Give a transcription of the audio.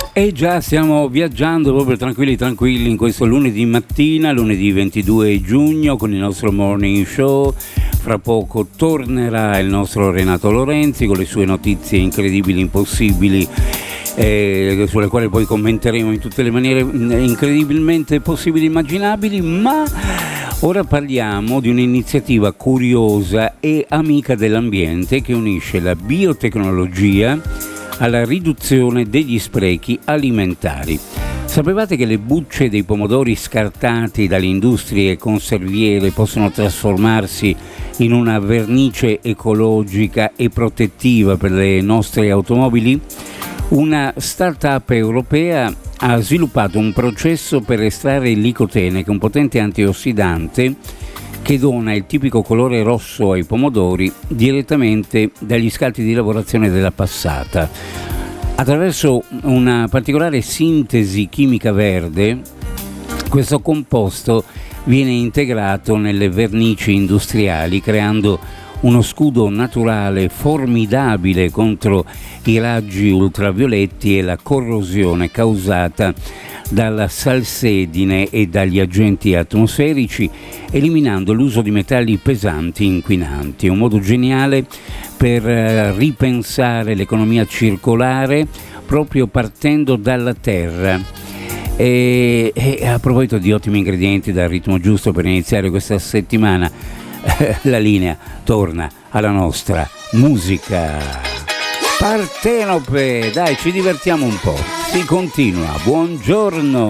E già stiamo viaggiando proprio tranquilli in questo lunedì mattina, lunedì 22 giugno con il nostro morning show. Fra poco tornerà il nostro Renato Lorenzi con le sue notizie incredibili, impossibili, sulle quali poi commenteremo in tutte le maniere incredibilmente possibili e immaginabili, ma ora parliamo di un'iniziativa curiosa e amica dell'ambiente che unisce la biotecnologia alla riduzione degli sprechi alimentari. Sapevate che le bucce dei pomodori scartati dalle industrie conserviere possono trasformarsi in una vernice ecologica e protettiva per le nostre automobili? Una start-up europea ha sviluppato un processo per estrarre il licotene, che è un potente antiossidante che dona il tipico colore rosso ai pomodori direttamente dagli scatti di lavorazione della passata. Attraverso una particolare sintesi chimica verde, questo composto viene integrato nelle vernici industriali, creando uno scudo naturale formidabile contro i raggi ultravioletti e la corrosione causata dalla salsedine e dagli agenti atmosferici, eliminando l'uso di metalli pesanti inquinanti. Un modo geniale per ripensare l'economia circolare proprio partendo dalla terra. E a proposito di ottimi ingredienti dal ritmo giusto per iniziare questa settimana, la linea torna alla nostra musica. Partenope, dai, ci divertiamo un po'. Si continua. Buongiorno.